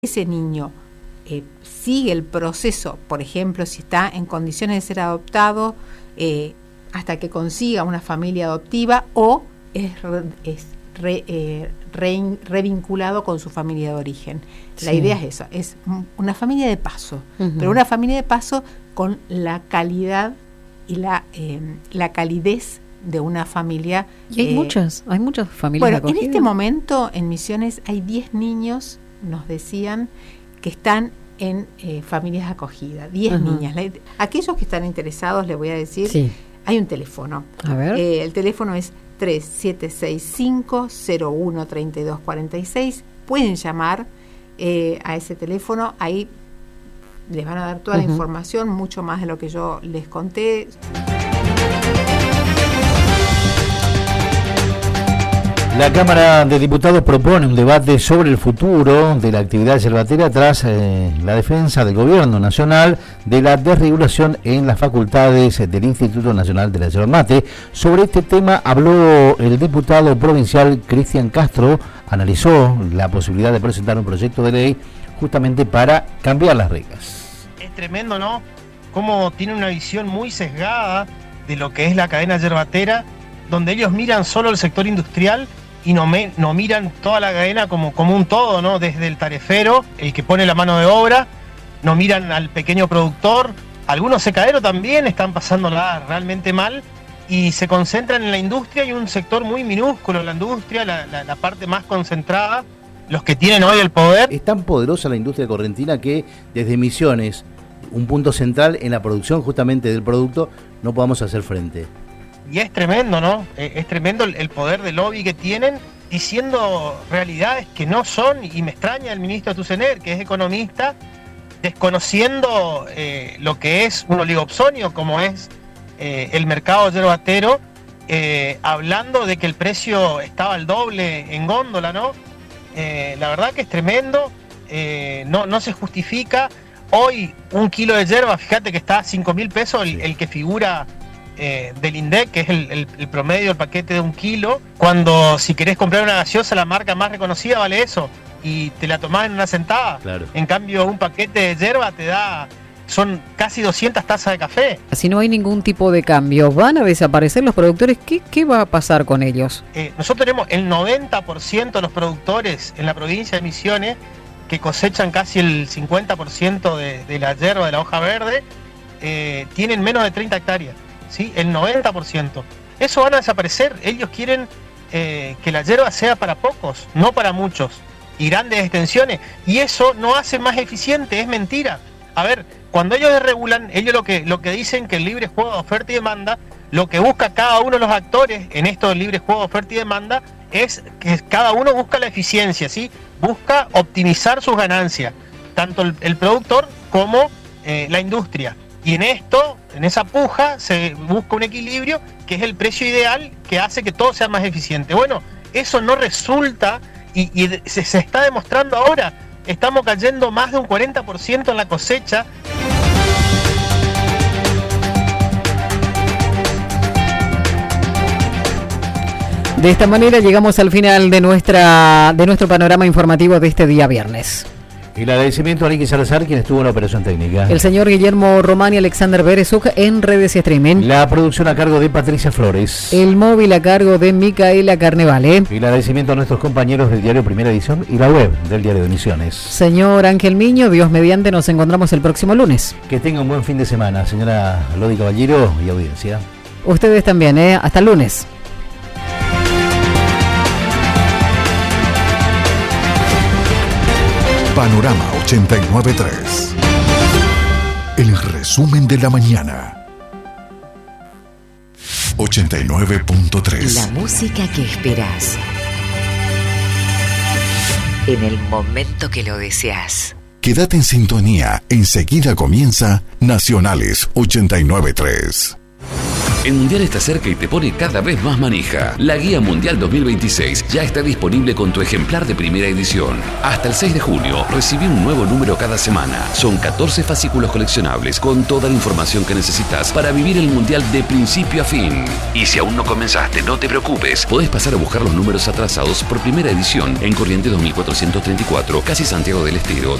ese niño sigue el proceso, por ejemplo, si está en condiciones de ser adoptado, hasta que consiga una familia adoptiva, o es revinculado con su familia de origen. Sí. La idea es eso, es una familia de paso, pero una familia de paso con la calidad y la calidez de una familia. Y hay muchas familias bueno, acogidas. En este momento en Misiones hay 10 niños, nos decían, que están en familias acogidas, 10 niñas. Aquellos que están interesados, les voy a decir, sí. Hay un teléfono. A ver. El teléfono es 3765-013246. Pueden llamar a ese teléfono, ahí les van a dar toda la información, mucho más de lo que yo les conté. La Cámara de Diputados propone un debate sobre el futuro de la actividad yerbatera tras la defensa del Gobierno Nacional de la desregulación en las facultades del Instituto Nacional de la Yerba Mate. Sobre este tema habló el diputado provincial Cristian Castro, analizó la posibilidad de presentar un proyecto de ley justamente para cambiar las reglas. Es tremendo, ¿no? Cómo tiene una visión muy sesgada de lo que es la cadena yerbatera, donde ellos miran solo el sector industrial y no miran toda la cadena como un todo, ¿no? Desde el tarefero, el que pone la mano de obra, no miran al pequeño productor. Algunos secaderos también están pasándola realmente mal y se concentran en la industria, y un sector muy minúsculo, la industria, la parte más concentrada, los que tienen hoy el poder. Es tan poderosa la industria correntina que desde Misiones, un punto central en la producción justamente del producto, no podamos hacer frente. Y es tremendo, ¿no? Es tremendo el poder de lobby que tienen, diciendo realidades que no son, y me extraña el ministro Tusener, que es economista, desconociendo lo que es un oligopsonio, como es el mercado yerbatero, hablando de que el precio estaba al doble en góndola, ¿no? La verdad que es tremendo, no se justifica. Hoy un kilo de yerba, fíjate que está a 5.000 pesos el que figura del INDEC, que es el promedio del paquete de un kilo, cuando si querés comprar una gaseosa, la marca más reconocida vale eso, y te la tomás en una sentada. Claro. En cambio, un paquete de yerba son casi 200 tazas de café. Si no hay ningún tipo de cambio, ¿van a desaparecer los productores? ¿Qué va a pasar con ellos? Nosotros tenemos el 90% de los productores en la provincia de Misiones, que cosechan casi el 50% de la yerba, de la hoja verde, tienen menos de 30 hectáreas. ¿Sí? El 90%. Eso van a desaparecer. Ellos quieren que la yerba sea para pocos, no para muchos, y grandes extensiones. Y eso no hace más eficiente, es mentira. A ver, cuando ellos desregulan, ellos lo que dicen que el libre juego de oferta y demanda, lo que busca cada uno de los actores en esto del libre juego de oferta y demanda, es que cada uno busca la eficiencia, ¿sí? Busca optimizar sus ganancias, tanto el productor como la industria. Y en esa puja, se busca un equilibrio, que es el precio ideal, que hace que todo sea más eficiente. Bueno, eso no resulta, y se está demostrando ahora. Estamos cayendo más de un 40% en la cosecha. De esta manera llegamos al final de nuestro panorama informativo de este día viernes. El agradecimiento a Nicky Salazar, quien estuvo en la operación técnica. El señor Guillermo Román y Alexander Berezuk en redes y streaming. La producción a cargo de Patricia Flores. El móvil a cargo de Micaela Carnevale. El agradecimiento a nuestros compañeros del diario Primera Edición y la web del diario de Misiones. Señor Ángel Miño, Dios mediante, nos encontramos el próximo lunes. Que tenga un buen fin de semana, señora Lodi Caballero y audiencia. Ustedes también, hasta el lunes. Panorama 89.3. El resumen de la mañana. 89.3. La música que esperas en el momento que lo deseas. Quédate en sintonía. Enseguida comienza Nacionales 89.3. El Mundial está cerca y te pone cada vez más manija. La Guía Mundial 2026 ya está disponible con tu ejemplar de primera edición. Hasta el 6 de junio, recibí un nuevo número cada semana. Son 14 fascículos coleccionables con toda la información que necesitas para vivir el Mundial de principio a fin. Y si aún no comenzaste, no te preocupes. Podés pasar a buscar los números atrasados por primera edición en Corrientes 2434, casi Santiago del Estero.